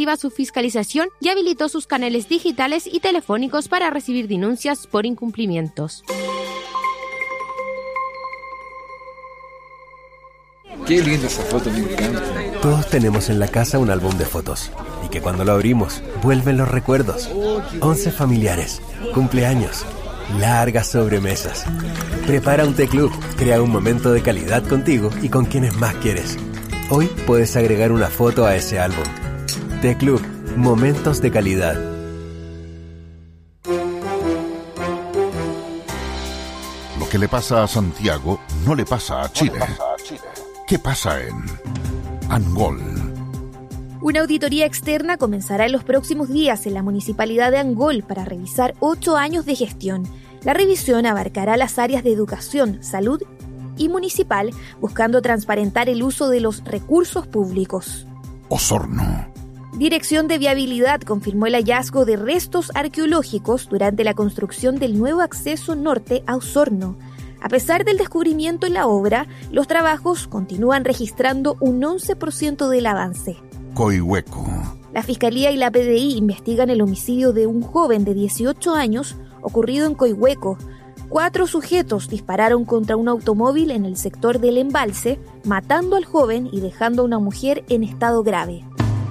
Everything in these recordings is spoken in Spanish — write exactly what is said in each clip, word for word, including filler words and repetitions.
reactiva su fiscalización y habilitó sus canales digitales y telefónicos para recibir denuncias por incumplimientos. Qué linda esa foto, me encanta. Todos tenemos en la casa un álbum de fotos y que cuando lo abrimos vuelven los recuerdos. Once familiares, cumpleaños, largas sobremesas. Prepara un té club, crea un momento de calidad contigo y con quienes más quieres. Hoy puedes agregar una foto a ese álbum. Té Club, momentos de calidad. Lo que le pasa a Santiago no le pasa a Chile. ¿Qué pasa en Angol? Una auditoría externa comenzará en los próximos días en la Municipalidad de Angol para revisar ocho años de gestión. La revisión abarcará las áreas de educación, salud y municipal, buscando transparentar el uso de los recursos públicos. Osorno. Dirección de Viabilidad confirmó el hallazgo de restos arqueológicos durante la construcción del nuevo acceso norte a Osorno. A pesar del descubrimiento en la obra, los trabajos continúan registrando un once por ciento del avance. Coihueco. La Fiscalía y la P D I investigan el homicidio de un joven de dieciocho años ocurrido en Coihueco. Cuatro sujetos dispararon contra un automóvil en el sector del embalse, matando al joven y dejando a una mujer en estado grave.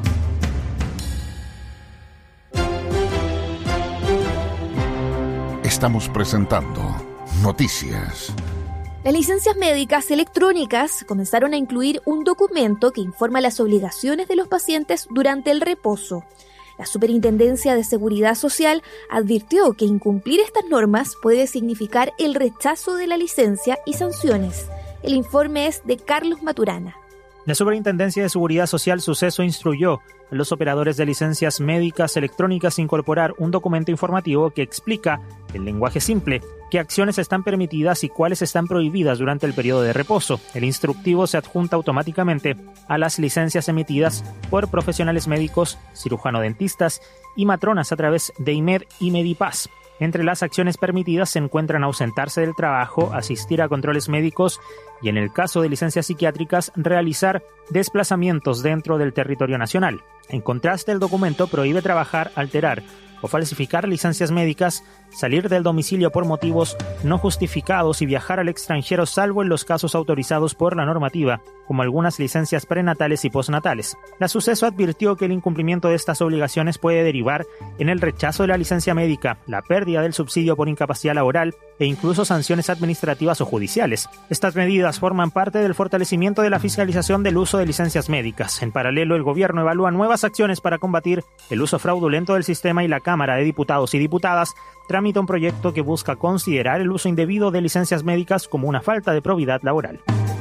Estamos presentando Noticias. Las licencias médicas electrónicas comenzaron a incluir un documento que informa las obligaciones de los pacientes durante el reposo. La Superintendencia de Seguridad Social advirtió que incumplir estas normas puede significar el rechazo de la licencia y sanciones. El informe es de Carlos Maturana. La Superintendencia de Seguridad Social Suceso instruyó a los operadores de licencias médicas electrónicas incorporar un documento informativo que explica, en lenguaje simple, qué acciones están permitidas y cuáles están prohibidas durante el periodo de reposo. El instructivo se adjunta automáticamente a las licencias emitidas por profesionales médicos, cirujano-dentistas y matronas a través de I M E D y Medipaz. Entre las acciones permitidas se encuentran ausentarse del trabajo, asistir a controles médicos y, en el caso de licencias psiquiátricas, realizar desplazamientos dentro del territorio nacional. En contraste, el documento prohíbe trabajar, alterar o falsificar licencias médicas, salir del domicilio por motivos no justificados y viajar al extranjero salvo en los casos autorizados por la normativa, como algunas licencias prenatales y postnatales. La Suceso advirtió que el incumplimiento de estas obligaciones puede derivar en el rechazo de la licencia médica, la pérdida del subsidio por incapacidad laboral e incluso sanciones administrativas o judiciales. Estas medidas forman parte del fortalecimiento de la fiscalización del uso de licencias médicas. En paralelo, el gobierno evalúa nuevas acciones para combatir el uso fraudulento del sistema y la Cámara de Diputados y Diputadas tramita un proyecto que busca considerar el uso indebido de licencias médicas como una falta de probidad laboral.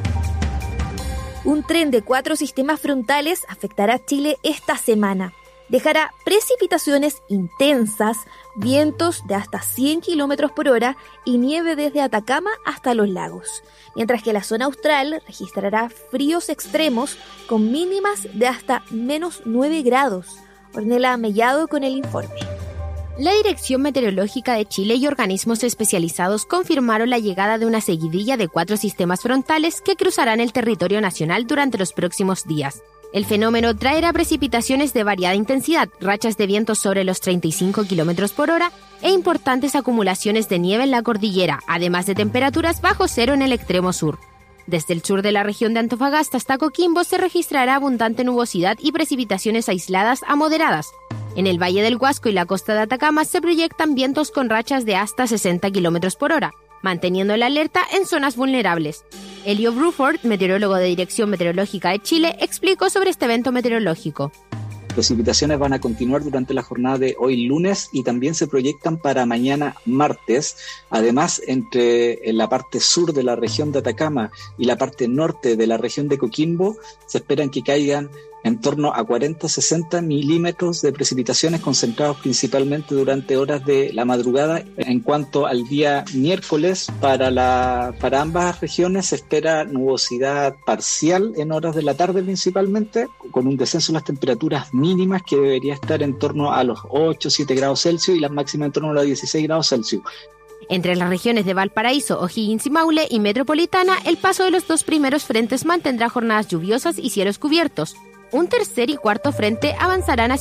Un tren de cuatro sistemas frontales afectará a Chile esta semana. Dejará precipitaciones intensas, vientos de hasta cien kilómetros por hora y nieve desde Atacama hasta los lagos, mientras que la zona austral registrará fríos extremos con mínimas de hasta menos nueve grados. Ornella Mellado con el informe. La Dirección Meteorológica de Chile y organismos especializados confirmaron la llegada de una seguidilla de cuatro sistemas frontales que cruzarán el territorio nacional durante los próximos días. El fenómeno traerá precipitaciones de variada intensidad, rachas de vientos sobre los treinta y cinco kilómetros por hora e importantes acumulaciones de nieve en la cordillera, además de temperaturas bajo cero en el extremo sur. Desde el sur de la región de Antofagasta hasta Coquimbo se registrará abundante nubosidad y precipitaciones aisladas a moderadas. En el Valle del Huasco y la costa de Atacama se proyectan vientos con rachas de hasta sesenta kilómetros por hora, manteniendo la alerta en zonas vulnerables. Elio Bruford, meteorólogo de Dirección Meteorológica de Chile, explicó sobre este evento meteorológico. Precipitaciones van a continuar durante la jornada de hoy lunes y también se proyectan para mañana martes. Además, entre en la parte sur de la región de Atacama y la parte norte de la región de Coquimbo, se esperan que caigan en torno a cuarenta a sesenta milímetros de precipitaciones concentrados principalmente durante horas de la madrugada. En cuanto al día miércoles, para, la, para ambas regiones se espera nubosidad parcial en horas de la tarde principalmente, con un descenso en las temperaturas mínimas que debería estar en torno a los ocho a siete grados Celsius y las máximas en torno a los dieciséis grados Celsius. Entre las regiones de Valparaíso, O'Higgins y Maule y Metropolitana, el paso de los dos primeros frentes mantendrá jornadas lluviosas y cielos cubiertos. Un tercer y cuarto frente avanzarán hacia